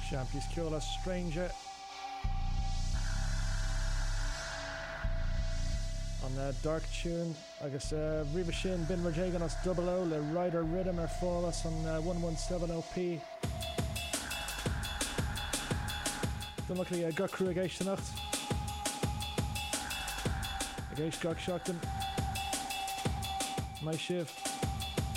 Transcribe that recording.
Champions Ceola Stranger an Dark Tune agus riomh sin bin mar dégan as double O le Rider Rhythm ar fálas an 1170p. Dúnach lí go crú a géiste nacht. A géist gach seachtain. Mai sibh.